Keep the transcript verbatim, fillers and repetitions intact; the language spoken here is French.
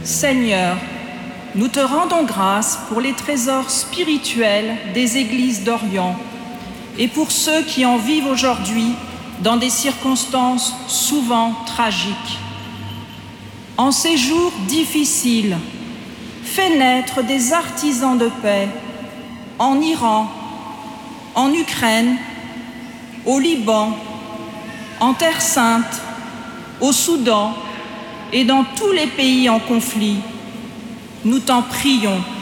Seigneur, nous te rendons grâce pour les trésors spirituels des églises d'Orient et pour ceux qui en vivent aujourd'hui dans des circonstances souvent tragiques. En ces jours difficiles, fais naître des artisans de paix en Iran, en Ukraine, au Liban, en Terre Sainte, au Soudan et dans tous les pays en conflit. Nous t'en prions.